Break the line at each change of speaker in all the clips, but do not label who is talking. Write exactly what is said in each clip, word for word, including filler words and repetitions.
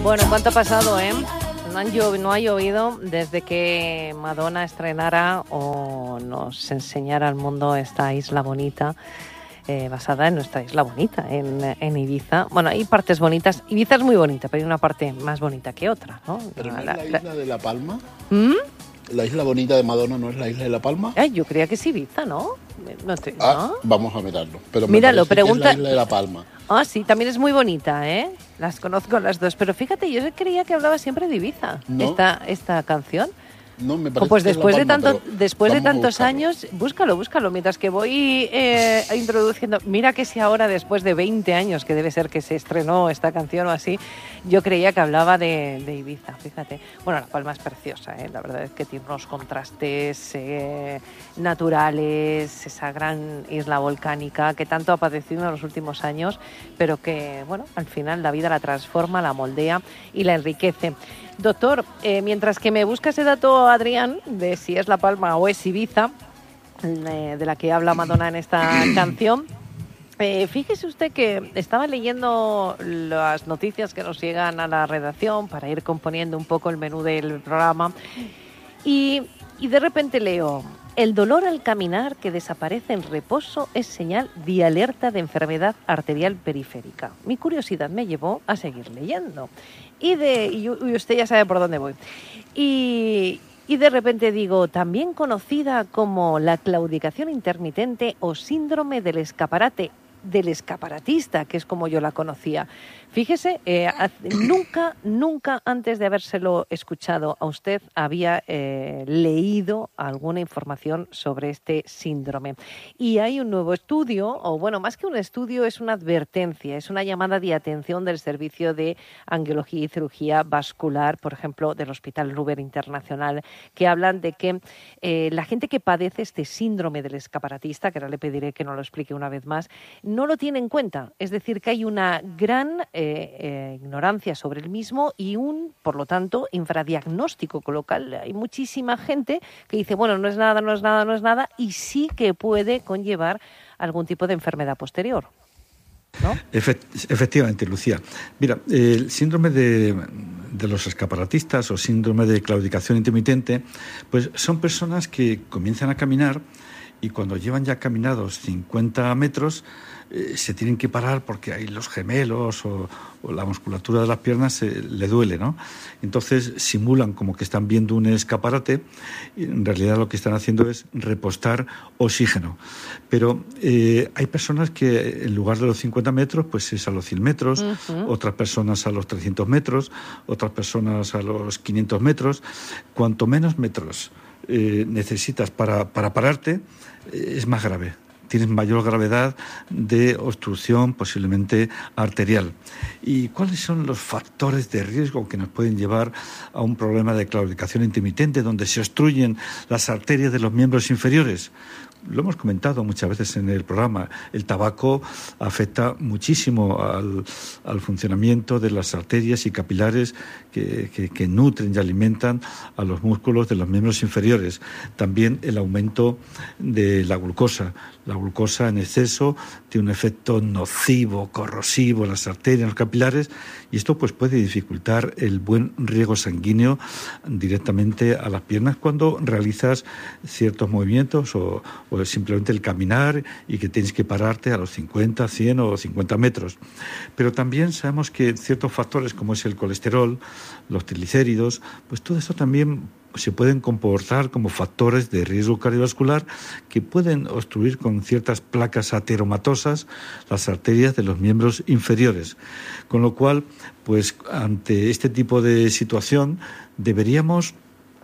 Bueno, ¿cuánto ha pasado, eh? No, han llov- no ha llovido desde que Madonna estrenara o nos enseñara al mundo esta isla bonita, eh, basada en nuestra isla bonita, en, en Ibiza. Bueno, hay partes bonitas. Ibiza es muy bonita, pero hay una parte más bonita que otra, ¿no?
¿Pero no es
La-
la
la-
isla de La Palma?
¿Mm?
¿La isla bonita de Madonna no es la isla de La Palma?
Ay, yo creía que es Ibiza, ¿no? No estoy,
Ah,
¿no?
vamos a mirarlo. Pero me
Míralo,
parece que
pregunta-
es la isla de La Palma.
Ah, sí, también es muy bonita, ¿eh? Las conozco las dos, pero fíjate, yo creía que hablaba siempre de Ibiza,
No.
esta, esta canción.
No, me parece
Pues
que es La
después de
Palma,
tanto,
pero
después de
vamos a
tantos
buscarlo.
años, búscalo, búscalo, mientras que voy eh, introduciendo. Mira que si ahora, después de veinte años, que debe ser que se estrenó esta canción o así, yo creía que hablaba de, de Ibiza, fíjate. Bueno, La Palma es preciosa, ¿eh? La verdad es que tiene unos contrastes eh, naturales, esa gran isla volcánica que tanto ha padecido en los últimos años, pero que, bueno, al final la vida la transforma, la moldea y la enriquece. Doctor, eh, mientras que me busca ese dato, Adrián, de si es La Palma o es Ibiza, eh, de la que habla Madonna en esta canción, eh, fíjese usted que estaba leyendo las noticias que nos llegan a la redacción para ir componiendo un poco el menú del programa y, y de repente leo: el dolor al caminar que desaparece en reposo es señal de alerta de enfermedad arterial periférica. Mi curiosidad me llevó a seguir leyendo. Y, de, y usted ya sabe por dónde voy. Y, y de repente digo, también conocida como la claudicación intermitente o síndrome del escaparate, del escaparatista, que es como yo la conocía. Fíjese, eh, nunca, nunca antes de habérselo escuchado a usted había eh, leído alguna información sobre este síndrome. Y hay un nuevo estudio, o bueno, más que un estudio, es una advertencia, es una llamada de atención del Servicio de Angiología y Cirugía Vascular, por ejemplo, del Hospital Ruber Internacional, que hablan de que eh, la gente que padece este síndrome del escaparatista, que ahora le pediré que nos lo explique una vez más, no lo tiene en cuenta. Es decir, que hay una gran eh, eh, ignorancia sobre el mismo y un, por lo tanto, infradiagnóstico, con lo cual hay muchísima gente que dice, bueno, no es nada, no es nada, no es nada, y sí que puede conllevar algún tipo de enfermedad posterior, ¿no?
Efect- efectivamente, Lucía. Mira, el síndrome de, de los escaparatistas o síndrome de claudicación intermitente, pues son personas que comienzan a caminar y cuando llevan ya caminados cincuenta metros eh, se tienen que parar porque hay los gemelos o, o la musculatura de las piernas eh, le duele, ¿no? Entonces simulan como que están viendo un escaparate y en realidad lo que están haciendo es repostar oxígeno. Pero eh, hay personas que en lugar de los cincuenta metros pues es a los cien metros, uh-huh. Otras personas a los trescientos metros, otras personas a los quinientos metros. Cuanto menos metros eh, necesitas para, para pararte, eh, es más grave. Tienes mayor gravedad de obstrucción posiblemente arterial. ¿Y cuáles son los factores de riesgo que nos pueden llevar a un problema de claudicación intermitente donde se obstruyen las arterias de los miembros inferiores? Lo hemos comentado muchas veces en el programa. El tabaco afecta muchísimo al, al funcionamiento de las arterias y capilares que, que, que nutren y alimentan a los músculos de los miembros inferiores. También el aumento de la glucosa. La glucosa en exceso tiene un efecto nocivo, corrosivo en las arterias, en los capilares, y esto pues puede dificultar el buen riego sanguíneo directamente a las piernas cuando realizas ciertos movimientos o, o simplemente el caminar y que tienes que pararte a los cincuenta, cien o cincuenta metros. Pero también sabemos que ciertos factores como es el colesterol, los triglicéridos, pues todo eso también se pueden comportar como factores de riesgo cardiovascular que pueden obstruir con ciertas placas ateromatosas las arterias de los miembros inferiores. Con lo cual, pues ante este tipo de situación deberíamos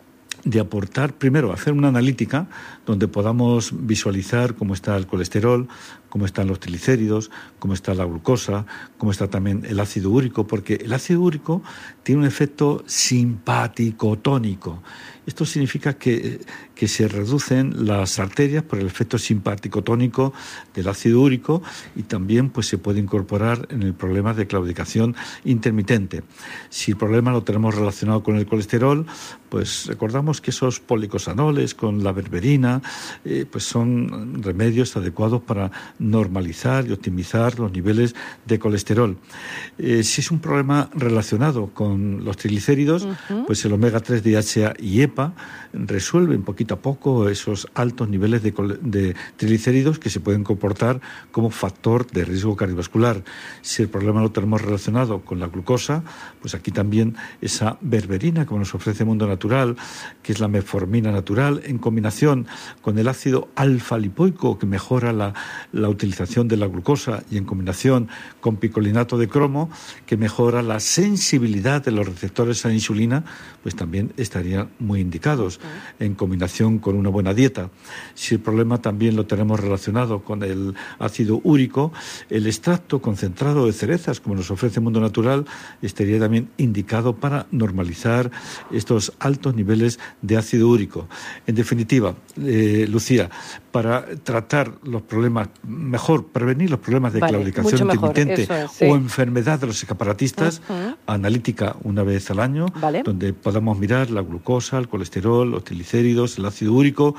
de aportar, primero, hacer una analítica donde podamos visualizar cómo está el colesterol, cómo están los triglicéridos, cómo está la glucosa, cómo está también el ácido úrico, porque el ácido úrico tiene un efecto simpático tónico. Esto significa que, que se reducen las arterias por el efecto simpático tónico del ácido úrico y también pues, se puede incorporar en el problema de claudicación intermitente. Si el problema lo tenemos relacionado con el colesterol, pues recordamos que esos policosanoles con la berberina eh, pues son remedios adecuados para normalizar y optimizar los niveles de colesterol. Eh, si es un problema relacionado con los triglicéridos, uh-huh. pues el omega tres D H A y EPA resuelven poquito a poco esos altos niveles de, de triglicéridos que se pueden comportar como factor de riesgo cardiovascular. Si el problema lo tenemos relacionado con la glucosa, pues aquí también esa berberina, como nos ofrece Mundo Natural, que es la metformina natural, en combinación con el ácido alfa-lipoico, que mejora la, la utilización de la glucosa, y en combinación con picolinato de cromo, que mejora la sensibilidad de los receptores a la insulina, pues también estarían muy indicados, en combinación con una buena dieta. Si el problema también lo tenemos relacionado con el ácido úrico, el extracto concentrado de cerezas, como nos ofrece Mundo Natural, estaría también indicado para normalizar estos altos niveles de ácido úrico. En definitiva, eh, Lucía, para tratar los problemas, mejor prevenir los problemas de vale, claudicación intermitente es, sí. o enfermedad de los escaparatistas, uh-huh. analítica una vez al año, vale. donde podamos mirar la glucosa, el colesterol, los triglicéridos, el ácido úrico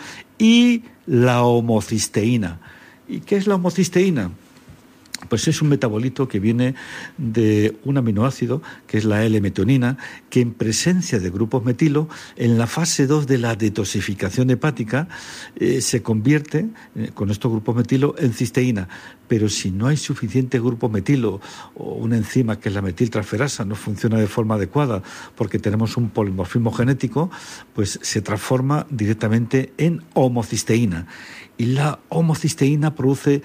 y la homocisteína. ¿Y qué es la homocisteína? Pues es un metabolito que viene de un aminoácido, que es la L-metionina, que en presencia de grupos metilo, en la fase dos de la detoxificación hepática, eh, se convierte, eh, con estos grupos metilo, en cisteína. Pero si no hay suficiente grupo metilo o una enzima que es la metiltransferasa no funciona de forma adecuada porque tenemos un polimorfismo genético, pues se transforma directamente en homocisteína. Y la homocisteína produce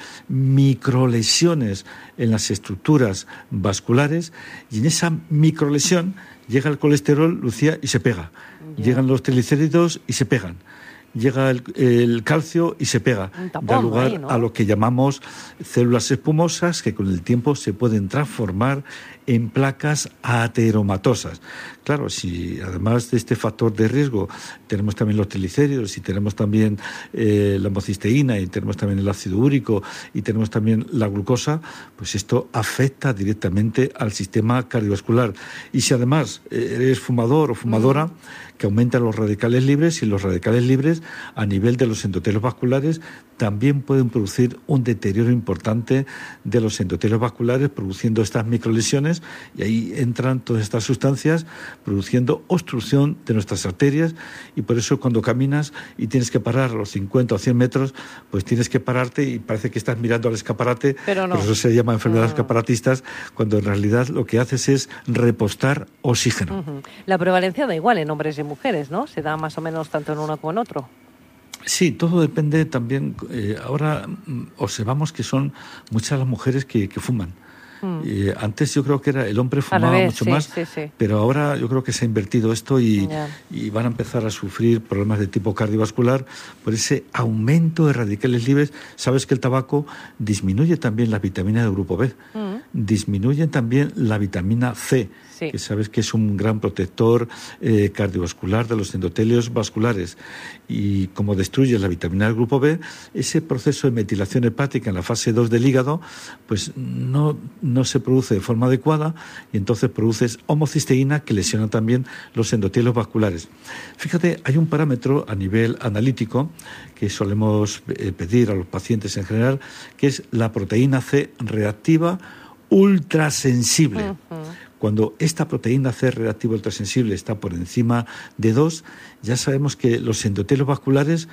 microlesiones en las estructuras vasculares y en esa microlesión llega el colesterol, Lucía, y se pega. Yeah. Llegan los triglicéridos y se pegan. Llega el, el calcio y se pega. Tapón, da lugar ahí, ¿no? a lo que llamamos células espumosas que con el tiempo se pueden transformar en placas ateromatosas. Claro, si además de este factor de riesgo tenemos también los triglicéridos y tenemos también eh, la homocisteína y tenemos también el ácido úrico y tenemos también la glucosa, pues esto afecta directamente al sistema cardiovascular. Y si además eh, eres fumador o fumadora, mm. que aumentan los radicales libres, y los radicales libres a nivel de los endotelios vasculares también pueden producir un deterioro importante de los endotelios vasculares, produciendo estas microlesiones, y ahí entran todas estas sustancias produciendo obstrucción de nuestras arterias, y por eso cuando caminas y tienes que parar a los cincuenta o cien metros, pues tienes que pararte y parece que estás mirando al escaparate, pero no. Por eso se llama enfermedades uh-huh. escaparatistas, cuando en realidad lo que haces es repostar oxígeno.
Uh-huh. La prevalencia da igual en hombres y mujeres, ¿no? Se da más o menos tanto en uno como en otro.
Sí, todo depende también. Eh, ahora observamos que son muchas las mujeres que, que fuman. Mm. Eh, antes yo creo que era el hombre fumaba revés, mucho sí, más, sí, sí. pero ahora yo creo que se ha invertido esto y, yeah. y van a empezar a sufrir problemas de tipo cardiovascular por ese aumento de radicales libres. Sabes que el tabaco disminuye también la vitamina del grupo B, mm. disminuye también la vitamina C, sí. que sabes que es un gran protector eh, cardiovascular de los endotelios vasculares, y como destruye la vitamina del grupo B, ese proceso de metilación hepática en la fase dos del hígado pues no, no se produce de forma adecuada, y entonces produces homocisteína que lesiona también los endotelios vasculares. Fíjate, hay un parámetro a nivel analítico que solemos eh, pedir a los pacientes en general, que es la proteína C reactiva ultrasensible. Uh-huh. Cuando esta proteína C reactiva ultrasensible está por encima de dos, ya sabemos que los endotelios vasculares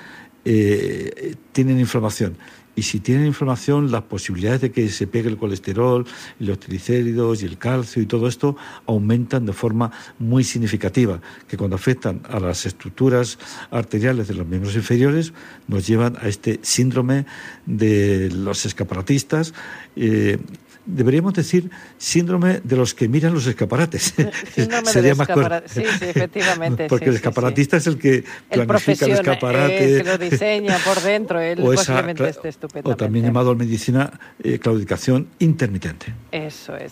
eh, tienen inflamación. Y si tienen inflamación, las posibilidades de que se pegue el colesterol, y los triglicéridos y el calcio y todo esto aumentan de forma muy significativa, que cuando afectan a las estructuras arteriales de los miembros inferiores nos llevan a este síndrome de los escaparatistas. Eh, Deberíamos decir síndrome de los que miran los escaparates.
Síndrome Sería más escapara- Sí, sí, efectivamente.
Porque
sí,
el escaparatista sí, sí. es el que
el
planifica el escaparate.
El que lo diseña por dentro. Él
o esa,
posiblemente esté estupendamente.
O también llamado en medicina eh, claudicación intermitente.
Eso es.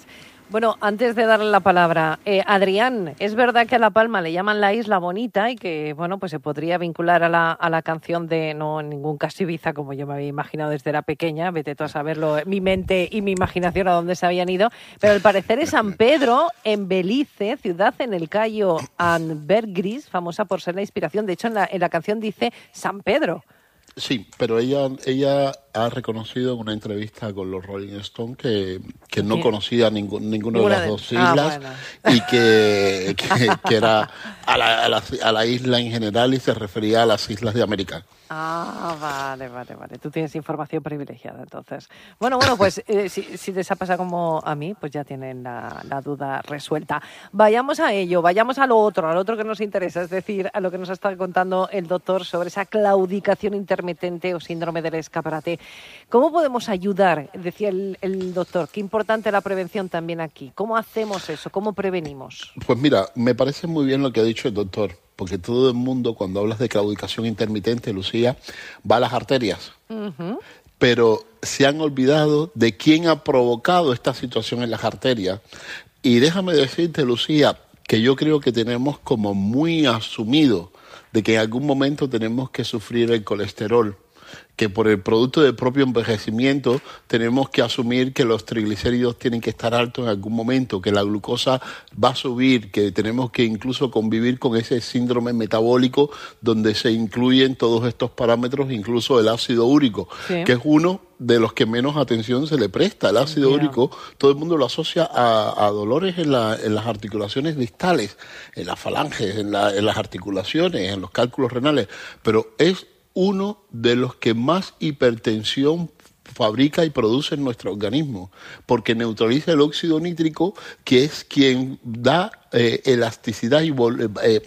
Bueno, antes de darle la palabra, eh, Adrián, es verdad que a La Palma le llaman la Isla Bonita y que, bueno, pues se podría vincular a la, a la canción de no en ningún caso Ibiza, como yo me había imaginado desde era pequeña, vete tú a saberlo, mi mente y mi imaginación a dónde se habían ido, pero al parecer es San Pedro, en Belice, ciudad en el Cayo Ambergris, famosa por ser la inspiración. De hecho, en la, en la canción dice San Pedro.
Sí, pero ella ella ha reconocido en una entrevista con los Rolling Stones que, que no conocía ningún, ninguna de las dos islas ah, bueno. y que, que, que era a la, a, la, a la isla en general y se refería a las islas de América.
Ah, vale, vale, vale. Tú tienes información privilegiada, entonces. Bueno, bueno, pues eh, si, si les ha pasado como a mí, pues ya tienen la, la duda resuelta. Vayamos a ello, vayamos a lo otro, a lo otro que nos interesa, es decir, a lo que nos ha estado contando el doctor sobre esa claudicación intermitente o síndrome del escaparate. ¿Cómo podemos ayudar? Decía el, el doctor, qué importante la prevención también aquí. ¿Cómo hacemos eso? ¿Cómo prevenimos?
Pues mira, me parece muy bien lo que ha dicho el doctor, porque todo el mundo, cuando hablas de claudicación intermitente, Lucía, va a las arterias. Uh-huh. Pero se han olvidado de quién ha provocado esta situación en las arterias. Y déjame decirte, Lucía, que yo creo que tenemos como muy asumido de que en algún momento tenemos que sufrir el colesterol, que por el producto del propio envejecimiento tenemos que asumir que los triglicéridos tienen que estar altos en algún momento, que la glucosa va a subir, que tenemos que incluso convivir con ese síndrome metabólico donde se incluyen todos estos parámetros, incluso el ácido úrico, sí. que es uno de los que menos atención se le presta. El ácido yeah. úrico, todo el mundo lo asocia a, a dolores en, la, en las articulaciones distales, en las falanges, en, la, en las articulaciones, en los cálculos renales, pero es uno de los que más hipertensión fabrica y produce en nuestro organismo, porque neutraliza el óxido nítrico, que es quien da eh, elasticidad y eh,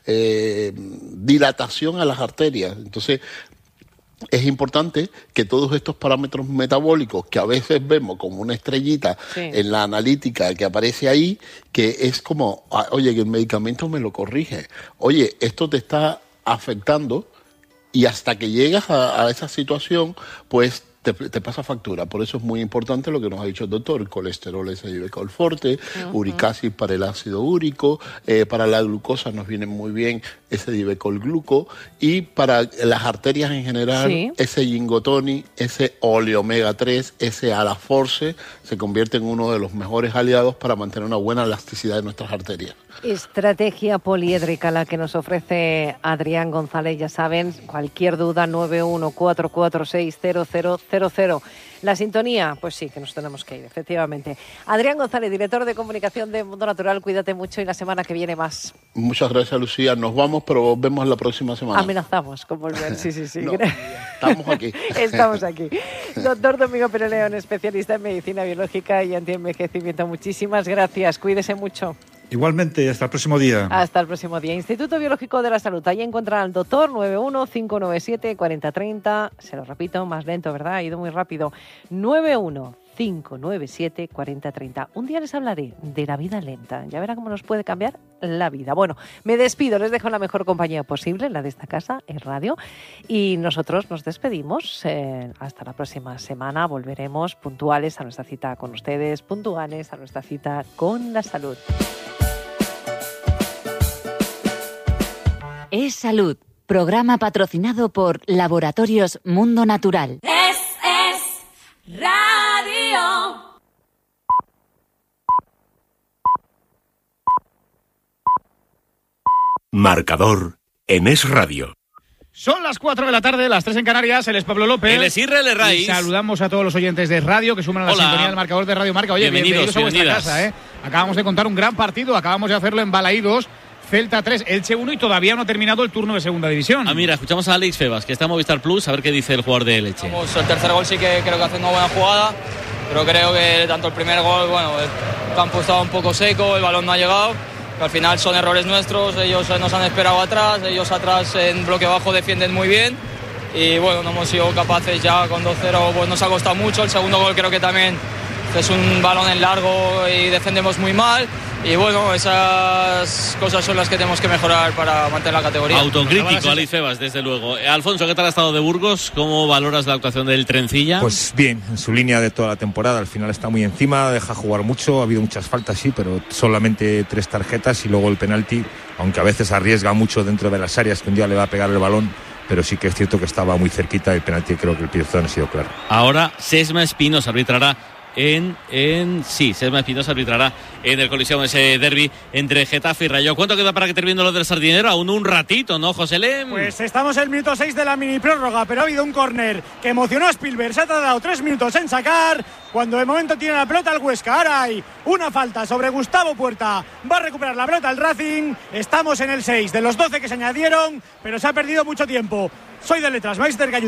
eh, dilatación a las arterias. Entonces, es importante que todos estos parámetros metabólicos que a veces vemos como una estrellita sí. en la analítica que aparece ahí, que es como, oye, que el medicamento me lo corrige, oye, esto te está afectando. Y hasta que llegas a, a esa situación, pues te, te pasa factura. Por eso es muy importante lo que nos ha dicho el doctor. El colesterol es el forte, uh-huh. uricasis para el ácido úrico, eh, para la glucosa nos viene muy bien ese dibecolgluco, y para las arterias en general, sí. ese gingotoni, ese oleomega tres, ese alaforce, se convierte en uno de los mejores aliados para mantener una buena elasticidad de nuestras arterias.
Estrategia poliédrica la que nos ofrece Adrián González, ya saben, cualquier duda nueve uno cuatro cuatro seis cero cero cero cero. La sintonía, pues sí, que nos tenemos que ir, efectivamente. Adrián González, director de comunicación de Mundo Natural, cuídate mucho y la semana que viene más.
Muchas gracias, Lucía. Nos vamos, pero volvemos la próxima semana.
Amenazamos con volver, sí, sí, sí.
No, estamos aquí.
Estamos aquí. Doctor Domingo Pérez León, especialista en medicina biológica y antienvejecimiento. Muchísimas gracias, cuídese mucho.
Igualmente, hasta el próximo día.
Hasta el próximo día. Instituto Biológico de la Salud. Ahí encuentran al doctor nueve uno cinco nueve siete cuatro cero tres cero. Se lo repito, más lento, ¿verdad? Ha ido muy rápido. nueve uno cinco nueve siete cuatro cero tres cero. Un día les hablaré de la vida lenta. Ya verá cómo nos puede cambiar la vida. Bueno, me despido. Les dejo la mejor compañía posible, la de esta casa, en radio. Y nosotros nos despedimos. Eh, hasta la próxima semana. Volveremos puntuales a nuestra cita con ustedes, puntuales a nuestra cita con la salud.
Es Salud, programa patrocinado por Laboratorios Mundo Natural.
Es, es radio.
Marcador en Es Radio.
Son las cuatro de la tarde, las tres en Canarias. Él es Pablo López.
Él es Irre Raiz.
Y saludamos a todos los oyentes de radio que suman a la
Hola.
sintonía del marcador de Radio Marca. Oye, bienvenidos, bienvenidos a vuestra
bienvenidas.
casa, ¿eh? Acabamos de contar un gran partido, acabamos de hacerlo en Balaídos. Celta tres, Elche uno, y todavía no ha terminado el turno de segunda división.
Ah, mira, escuchamos a Alex Febas, que está en Movistar Plus, a ver qué dice el jugador de Elche.
Vamos, el tercer gol sí que creo que hace una buena jugada, pero creo que tanto el primer gol, bueno, el campo estaba un poco seco, el balón no ha llegado, que al final son errores nuestros, ellos nos han esperado atrás, ellos atrás en bloque bajo defienden muy bien, y bueno, no hemos sido capaces ya con dos cero, pues nos ha costado mucho. El segundo gol creo que también es un balón en largo y defendemos muy mal. y bueno, esas cosas son las que tenemos que mejorar para mantener la categoría.
Autocrítico, Ali Febas, desde luego. Alfonso, ¿qué tal ha estado de Burgos? ¿Cómo valoras la actuación del Trencilla?
Pues bien, en su línea de toda la temporada. Al final está muy encima, deja jugar mucho, ha habido muchas faltas, sí, pero solamente tres tarjetas y luego el penalti, aunque a veces arriesga mucho dentro de las áreas, que un día le va a pegar el balón, pero sí que es cierto que estaba muy cerquita el penalti. Creo que el pizarrón ha sido claro.
Ahora Sesma Espinosa arbitrará en, en sí, Sesma Espinosa arbitrará en el Coliseum ese derbi entre Getafe y Rayo. ¿Cuánto queda para que termine lo del Sardinero? Aún un ratito, ¿no, José Lem?
Pues estamos en el minuto seis de la mini prórroga, pero ha habido un córner que emocionó a Spielberg. Se ha tardado tres minutos en sacar, cuando de momento tiene la pelota el Huesca. Ahora hay una falta sobre Gustavo Puerta. Va a recuperar la pelota el Racing. Estamos en el seis de los doce que se añadieron, pero se ha perdido mucho tiempo. Soy de letras, Meister Gallo.